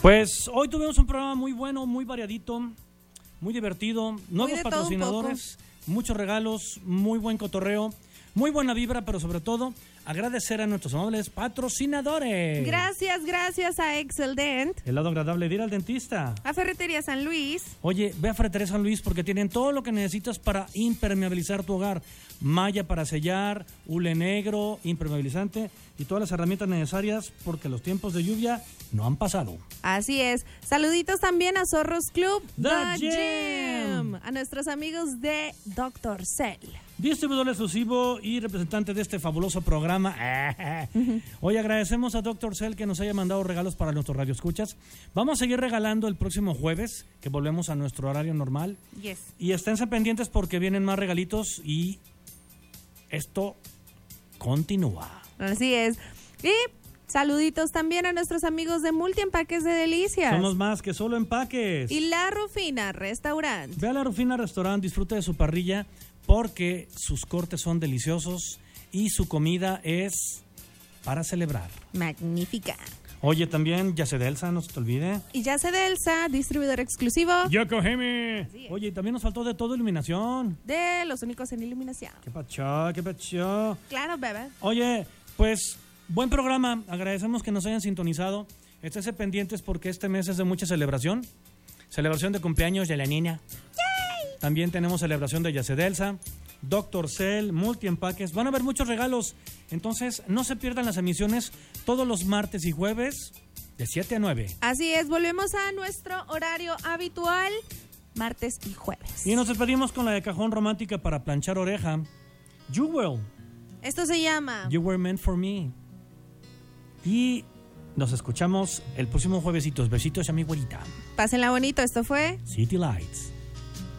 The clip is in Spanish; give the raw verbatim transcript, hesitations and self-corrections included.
Pues hoy tuvimos un programa muy bueno, muy variadito, muy divertido, nuevos patrocinadores, muchos regalos, muy buen cotorreo, muy buena vibra, pero sobre todo agradecer a nuestros amables patrocinadores. Gracias, gracias a Excel Dent. El lado agradable de ir al dentista. A Ferretería San Luis. Oye, ve a Ferretería San Luis porque tienen todo lo que necesitas para impermeabilizar tu hogar. Malla para sellar, hule negro, impermeabilizante y todas las herramientas necesarias porque los tiempos de lluvia no han pasado. Así es. Saluditos también a Zorros Club The, The Gym. Gym. A nuestros amigos de Doctor Cell. Distribuidor exclusivo y representante de este fabuloso programa. Hoy agradecemos a Doctor Cell que nos haya mandado regalos para nuestros radioescuchas. Vamos a seguir regalando el próximo jueves, que volvemos a nuestro horario normal. Yes. Y esténse pendientes porque vienen más regalitos y esto continúa. Así es. Y saluditos también a nuestros amigos de Multiempaques de Delicias. Somos más que solo empaques. Y La Rufina Restaurant. Ve a La Rufina Restaurant, disfruta de su parrilla porque sus cortes son deliciosos y su comida es para celebrar. Magnífica. Oye, también Yase de Elsa, no se te olvide. Y Yase de Elsa, distribuidor exclusivo. Yokoheme. Oye, también nos faltó de todo iluminación. De los únicos en iluminación. Qué pacho, qué pacho. Claro, bebé. Oye, pues buen programa. Agradecemos que nos hayan sintonizado. Esténse pendientes porque este mes es de mucha celebración. Celebración de cumpleaños de la niña. ¡Yay! También tenemos celebración de Yase de Elsa, Doctor Cell, Multiempaques. Van a haber muchos regalos. Entonces, no se pierdan las emisiones todos los martes y jueves de siete a nueve. Así es, volvemos a nuestro horario habitual, martes y jueves. Y nos despedimos con la de Cajón Romántica para planchar oreja. You Will. Esto se llama You Were Meant For Me. Y nos escuchamos el próximo juevesitos. Besitos a mi güerita. Pásenla bonito, esto fue City Lights.